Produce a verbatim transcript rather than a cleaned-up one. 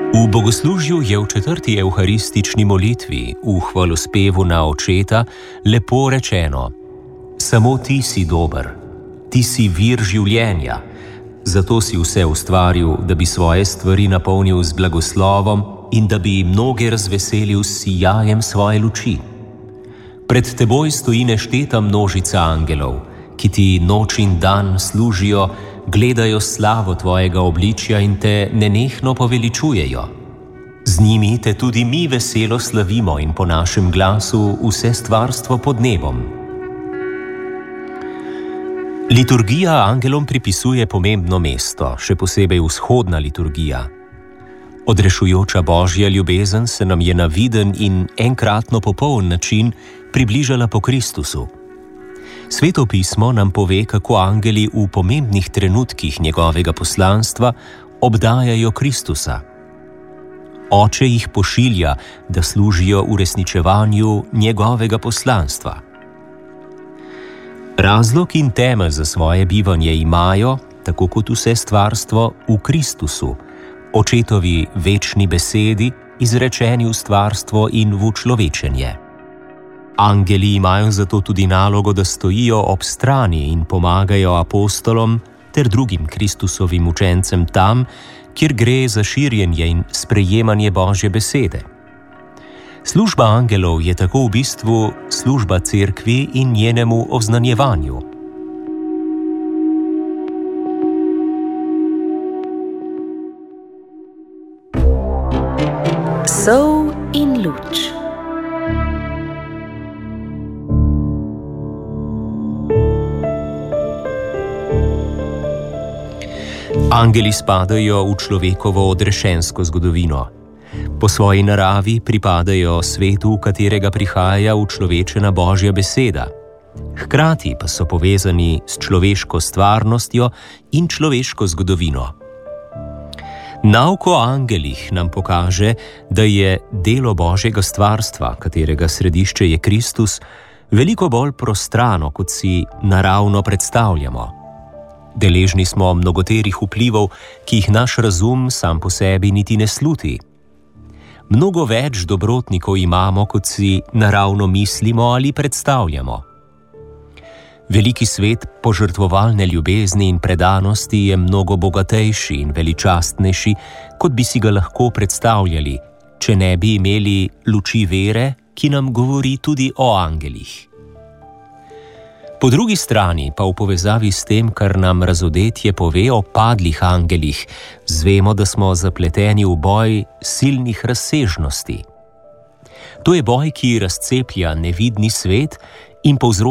V bogoslužju je v četrti evharistični molitvi v hvalospevu na Očeta lepo rečeno: Samo ti si dober, ti si vir življenja, zato si vse ustvaril, da bi svoje stvari napolnil z blagoslovom in da bi mnoge razveselil s sijajem svoje luči. Pred teboj stoji nešteta množica angelov, ki ti noč in dan služijo, gledajo slavo tvojega obličja in te nenehno poveličujejo. Z njimi te tudi mi veselo slavimo in po našem glasu vse stvarstvo pod nebom. Liturgija angelom pripisuje pomembno mesto, še posebej vzhodna liturgija. Odrešujoča Božja ljubezen se nam je na viden in enkratno popoln način približala po Kristusu. Sveto pismo nam pove, kako angeli v pomembnih trenutkih njegovega poslanstva obdajajo Kristusa. Oče jih pošilja, da služijo uresničevanju njegovega poslanstva. Razlog in temelj za svoje bivanje imajo, tako kot vse stvarstvo, v Kristusu, Očetovi večni besedi, izrečeni v stvarstvo in v človečenje. Angeli imajo zato tudi nalogo, da stojijo ob strani in pomagajo apostolom ter drugim Kristusovim učencem tam, kjer gre za širjenje in sprejemanje Božje besede. Služba angelov je tako v bistvu služba cerkvi in njenemu oznanjevanju. Sol in luč. Angeli spadajo v človekovo odrešensko zgodovino. Po svoji naravi pripadajo svetu, v katerega prihaja učlovečena Božja beseda. Hkrati pa so povezani s človeško stvarnostjo in človeško zgodovino. Nauk o angelih nam pokaže, da je delo Božjega stvarstva, katerega središče je Kristus, veliko bolj prostrano, kot si naravno predstavljamo. Deležni smo mnogoterih vplivov, ki jih naš razum sam po sebi niti ne sluti. Mnogo več dobrotnikov imamo, kot si naravno mislimo ali predstavljamo. Veliki svet požrtvovalne ljubezni in predanosti je mnogo bogatejši in veličastnejši, kot bi si ga lahko predstavljali, če ne bi imeli luči vere, ki nam govori tudi o angelih. Po drugi strani pa v povezavi s tem, kar nam razodetje pove o padlih angelih, zvemo, da smo zapleteni v boj silnih razsežnosti. To je boj, ki razceplja nevidni svet in povzroča